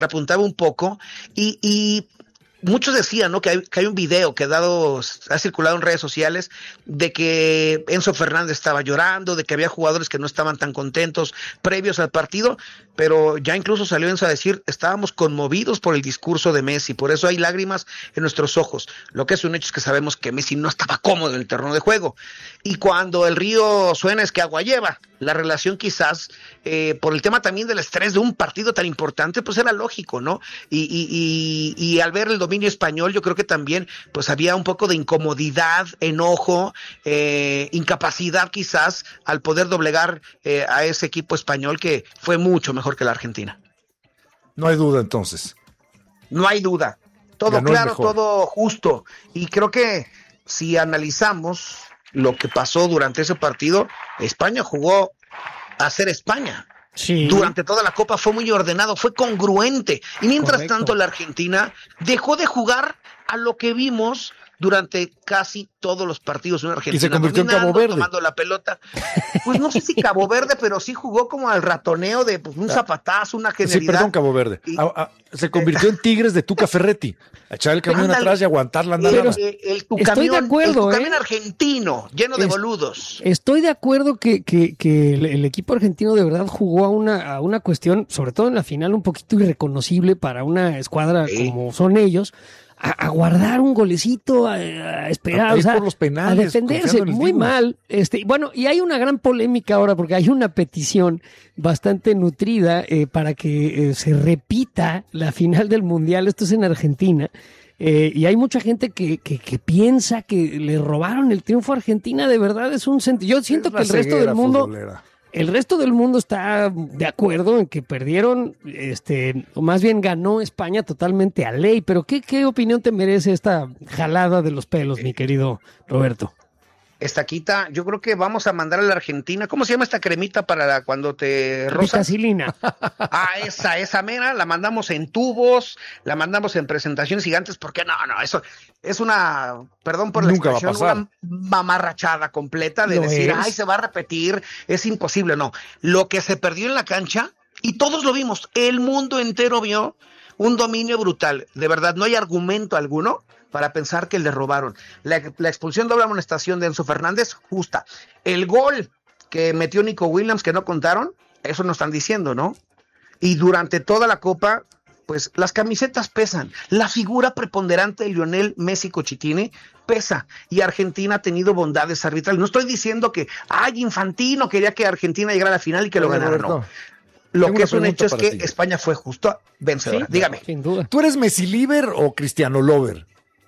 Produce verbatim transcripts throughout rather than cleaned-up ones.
repuntaba un poco y, y muchos decían, ¿no? Que hay, que hay un video que ha dado, ha circulado en redes sociales de que Enzo Fernández estaba llorando, de que había jugadores que no estaban tan contentos previos al partido, pero ya incluso salió Enzo a decir, estábamos conmovidos por el discurso de Messi, por eso hay lágrimas en nuestros ojos. Lo que es un hecho es que sabemos que Messi no estaba cómodo en el terreno de juego. Y cuando el río suena es que agua lleva. La relación quizás, eh, por el tema también del estrés de un partido tan importante, pues era lógico, ¿no? Y, y, y, y al ver el dominio español, yo creo que también pues había un poco de incomodidad, enojo, eh, incapacidad quizás al poder doblegar eh, a ese equipo español que fue mucho mejor que la Argentina. No hay duda entonces. No hay duda. Todo Ganó claro, todo justo. Y creo que si analizamos lo que pasó durante ese partido, España jugó a ser España. Sí. Durante toda la Copa fue muy ordenado, fue congruente. Y mientras Correcto. tanto la Argentina dejó de jugar a lo que vimos durante casi todos los partidos en Argentina. Y se convirtió en Cabo dominando, Verde. tomando la pelota. Pues no sé si Cabo Verde, pero sí jugó como al ratoneo de pues, un zapatazo, una Sí, genialidad. perdón, Cabo Verde. Y- Ah, ah, se convirtió en Tigres de Tuca Ferretti. A echar el camión Ándale. atrás y aguantar la El, andada. el, el tu Estoy de camión, acuerdo, el tu camión ¿eh? argentino, lleno de Es- boludos. Estoy de acuerdo que, que, que el, el equipo argentino de verdad jugó a una, a una cuestión, sobre todo en la final, un poquito irreconocible para una escuadra Sí. como son ellos, a, a guardar un golecito, a, a esperar, A ir o sea, por los penales, a defenderse confiando en el muy Dibu. mal. Este, bueno, y hay una gran polémica ahora porque hay una petición bastante nutrida eh, para que eh, se repita la final del Mundial. Esto es en Argentina. Eh, y hay mucha gente que, que, que piensa que le robaron el triunfo a Argentina. De verdad es un sentido. Yo siento Es que la el resto ceguera del mundo, futbolera. el resto del mundo está de acuerdo en que perdieron, este, o más bien ganó España totalmente a ley. Pero ¿qué, qué opinión te merece esta jalada de los pelos, mi querido Roberto? Estaquita, yo creo que vamos a mandar a la Argentina. ¿Cómo se llama esta cremita para la- cuando te rozas? Vitacilina. Ah, esa, esa mera, la mandamos en tubos, la mandamos en presentaciones gigantes, porque no, no, eso es una, perdón por la Nunca va a expresión, pasar. una mamarrachada completa de Lo decir, es. ay, se va a repetir, es imposible, no. Lo que se perdió en la cancha, y todos lo vimos, el mundo entero vio un dominio brutal, de verdad, no hay argumento alguno para pensar que le robaron. La, la expulsión doble amonestación de Enzo Fernández, justa. El gol que metió Nico Williams, que no contaron, eso nos están diciendo, ¿no? Y durante toda la Copa, pues las camisetas pesan. La figura preponderante de Lionel Messi Cochitini pesa. Y Argentina ha tenido bondades arbitrales. No estoy diciendo que, ay, Infantino quería que Argentina llegara a la final y que lo Oye, ganara, Roberto, no. Lo tengo que una es un pregunta hecho es para que ti. España fue justo vencedora. Sí, Dígame. Sin duda. ¿Tú eres Messi Liver o Cristiano Lover?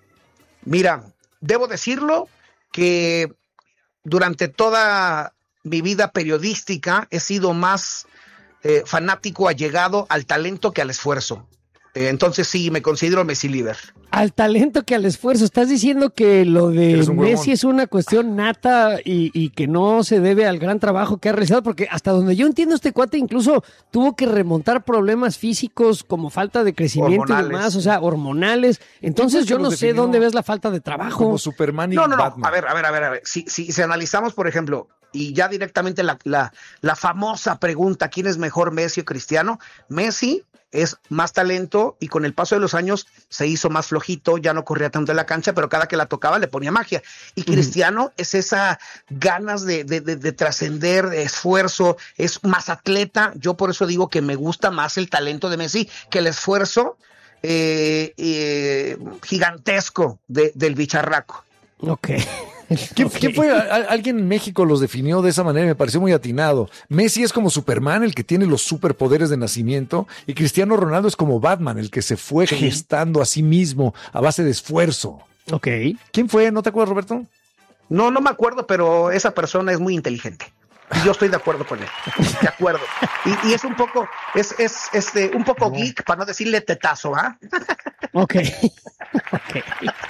Mira, debo decirlo que durante toda mi vida periodística he sido más eh, fanático, allegado al talento que al esfuerzo. Eh, entonces sí, me considero Messi Liver. Al talento que al esfuerzo. Estás diciendo que lo de Eres un Messi huevón. es una cuestión nata y, y que no se debe al gran trabajo que ha realizado, porque hasta donde yo entiendo este cuate incluso tuvo que remontar problemas físicos como falta de crecimiento y Hormonales. demás, o sea, hormonales. Entonces que yo los no sé definió dónde ves la falta de trabajo. Como Superman y No, no, no. Batman. A ver, a ver, a ver, a ver. Si, si, si analizamos, por ejemplo, y ya directamente la, la, la famosa pregunta, ¿quién es mejor, Messi o Cristiano? Messi es más talento y con el paso de los años se hizo más flojito, ya no corría tanto en la cancha, pero cada que la tocaba le ponía magia. Y Cristiano es esa ganas de, de, de, de trascender, de esfuerzo, es más atleta. Yo por eso digo que me gusta más el talento de Messi que el esfuerzo eh, eh, gigantesco de, del bicharraco. Ok. ¿Quién, Ok. quién fue? A- a- alguien en México los definió de esa manera y me pareció muy atinado. Messi es como Superman, el que tiene los superpoderes de nacimiento, y Cristiano Ronaldo es como Batman, el que se fue Sí. gestando a sí mismo a base de esfuerzo. Ok. ¿Quién fue? ¿No te acuerdas, Roberto? No, no me acuerdo, pero esa persona es muy inteligente. Y yo estoy de acuerdo con él. De acuerdo. Y, y es un poco, es, es este, un poco geek, para no decirle tetazo, ¿ah? Ok. Ok.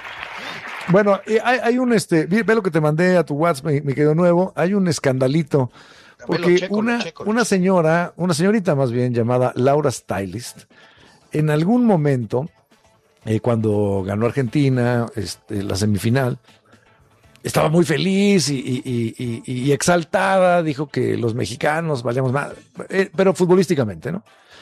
Bueno, eh, hay, hay un, este, ve ve lo que te mandé a tu WhatsApp, mi, mi querido nuevo, hay un escandalito, porque Lo checo, lo una, checo, lo una señora, una señorita más bien, llamada Laura Stylist, en algún momento, eh, cuando ganó Argentina, este, la semifinal, estaba muy feliz y, y- y- y- y exaltada, dijo que los mexicanos valíamos más, eh, pero futbolísticamente, ¿no?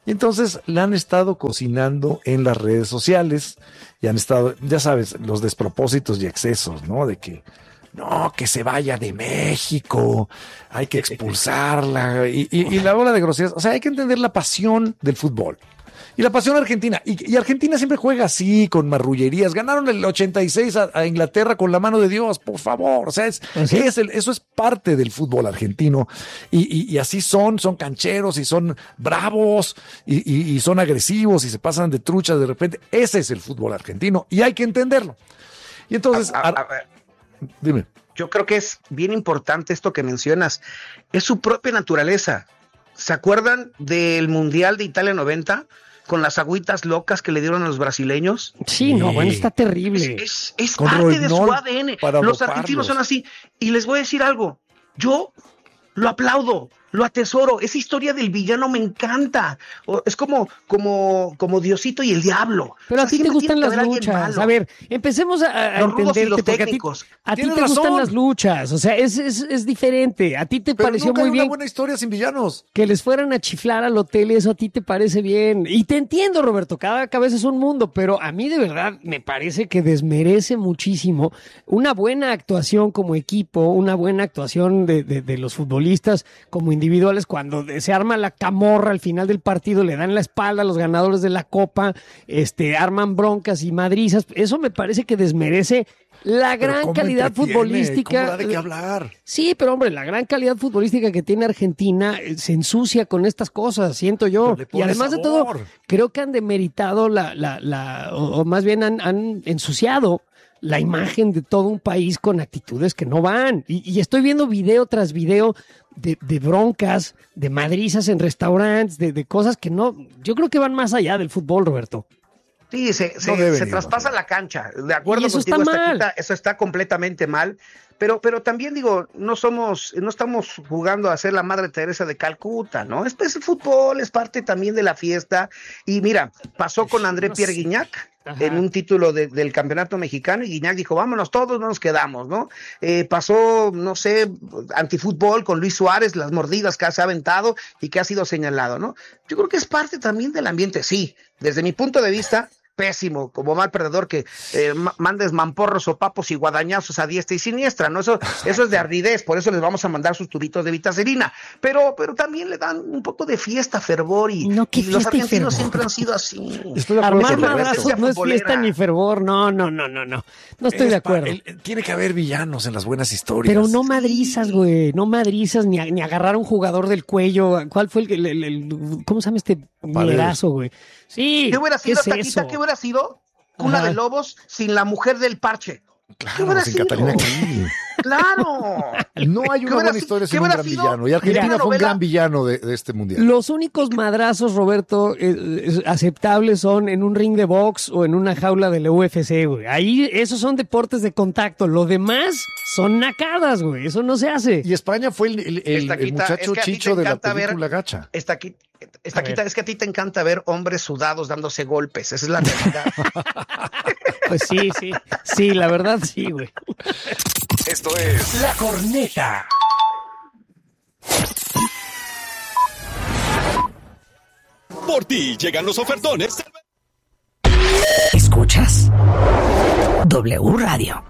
Y entonces la han estado cocinando en las redes sociales y han estado, ya sabes, los despropósitos y excesos, ¿no? De que, no, que se vaya de México, hay que expulsarla y, y, y la ola de groserías. O sea, hay que entender la pasión del fútbol. Y la pasión argentina. Y, y Argentina siempre juega así, con marrullerías. Ganaron el ochenta y seis a, a Inglaterra con la mano de Dios, por favor. O sea, es, es el, eso es parte del fútbol argentino. Y, y, y así son, son cancheros y son bravos y, y, y son agresivos y se pasan de truchas de repente. Ese es el fútbol argentino y hay que entenderlo. Y entonces, a, a, a ver, dime. Yo creo que es bien importante esto que mencionas. Es su propia naturaleza. ¿Se acuerdan del Mundial de Italia noventa? Con las agüitas locas que le dieron a los brasileños. Sí, no, bueno, está terrible. Es, es, es parte de su A D N. Los argentinos son así. Y les voy a decir algo. Yo lo aplaudo, lo atesoro. Esa historia del villano me encanta. Es como, como, como Diosito y el diablo. Pero o sea, a ti te gustan las luchas. A ver, empecemos a, a los entenderte. Y los porque técnicos. a ti, a ti te razón. gustan las luchas. O sea, es, es, es diferente. A ti te Pero pareció nunca muy hay bien. Una buena historia sin villanos. Que les fueran a chiflar al hotel, eso a ti te parece bien. Y te entiendo, Roberto. Cada cabeza es un mundo. Pero a mí de verdad me parece que desmerece muchísimo una buena actuación como equipo, una buena actuación de, de, de los futbolistas como individuales cuando se arma la camorra al final del partido, le dan la espalda a los ganadores de la Copa, este, arman broncas y madrizas. Eso me parece que desmerece la gran calidad futbolística. ¿Cómo da de qué hablar? Sí, pero hombre, la gran calidad futbolística que tiene Argentina se ensucia con estas cosas, siento yo. Y además sabor. de todo, creo que han demeritado la, la, la o, o más bien han, han ensuciado la imagen de todo un país con actitudes que no van. Y, y estoy viendo video tras video de, de broncas, de madrizas en restaurantes, de, de cosas que no, yo creo que van más allá del fútbol, Roberto. Sí, se, no se, se traspasa la cancha. De acuerdo y eso contigo, está mal. Está, eso está completamente mal. Pero, pero también digo, no somos, no estamos jugando a ser la Madre Teresa de Calcuta, ¿no? Es, es el fútbol, es parte también de la fiesta. Y mira, pasó con André no Pierre sé. Guignac Ajá. en un título de, del campeonato mexicano, y Guignac dijo, vámonos todos, no nos quedamos, ¿no? Eh, pasó, no sé, antifútbol con Luis Suárez, las mordidas que se ha aventado y que ha sido señalado, ¿no? Yo creo que es parte también del ambiente, sí, desde mi punto de vista, pésimo, como mal perdedor que eh, mandes mamporros o papos y guadañazos a diestra y siniestra, ¿no? Eso, eso es de ardidez, por eso les vamos a mandar sus tubitos de vitacilina, pero, pero también le dan un poco de fiesta, fervor, y, no, y los argentinos siempre han sido así. Armar madrazos no es fiesta ni fervor, no, no, no, no, no, no estoy es de acuerdo. Pa, el, tiene que haber villanos en las buenas historias. Pero no madrizas, güey, no madrizas, ni, ni agarrar a un jugador del cuello. ¿Cuál fue el, el, el, el ¿cómo se llama este mierazo, güey? Sí, ¿qué hubiera sido, ¿qué es Taquita? eso? ¿Qué hubiera sido Cuna Ajá. de Lobos sin la mujer del parche? Claro, ¿Qué hubiera sin sido? Catalina Krill. Claro. No hay una buena historia sin un gran sido? villano. Y Argentina Mira, fue un gran villano de, de este mundial. Los únicos madrazos, Roberto, eh, aceptables son en un ring de box o en una jaula de la U F C, güey. Ahí esos son deportes de contacto. Lo demás son nacadas, güey. Eso no se hace. Y España fue el, el, el, el muchacho es chicho de la película ver, Gacha. Está aquí. Esta quita, es que a ti te encanta ver hombres sudados dándose golpes, esa es la realidad. Pues sí, sí, sí, la verdad sí, güey. Esto es La Corneta. Por ti llegan los ofertones. ¿Escuchas? W Radio.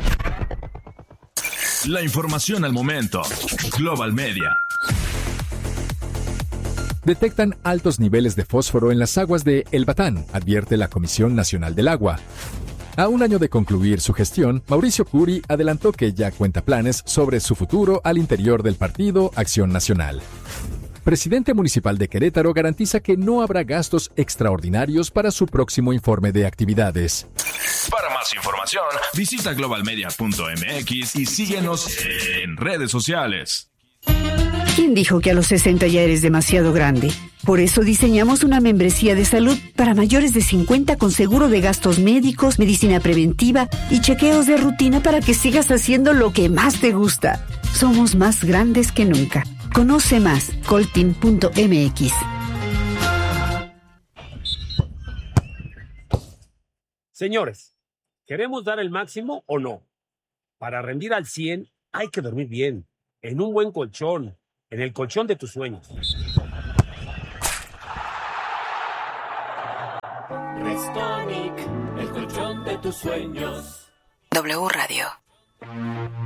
La información al momento. Global Media. Detectan altos niveles de fósforo en las aguas de El Batán, advierte la Comisión Nacional del Agua. A un año de concluir su gestión, Mauricio Curi adelantó que ya cuenta planes sobre su futuro al interior del partido Acción Nacional. Presidente municipal de Querétaro garantiza que no habrá gastos extraordinarios para su próximo informe de actividades. Para más información, visita global media punto m x y síguenos en redes sociales. ¿Quién dijo que a los sesenta ya eres demasiado grande? Por eso diseñamos una membresía de salud para mayores de cincuenta con seguro de gastos médicos, medicina preventiva y chequeos de rutina para que sigas haciendo lo que más te gusta. Somos más grandes que nunca. Conoce más, coltin punto m x. Señores, ¿queremos dar el máximo o no? Para rendir al cien hay que dormir bien, en un buen colchón, en el colchón de tus sueños. Restonic, el colchón de tus sueños. W Radio.